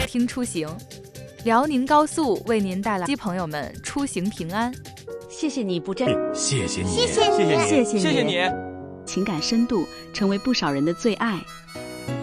听出行，辽宁高速为您带来机朋友们出行平安。 谢谢你不站， 谢谢你， 谢谢你， 谢谢你， 谢谢你。 情感深度成为不少人的最爱。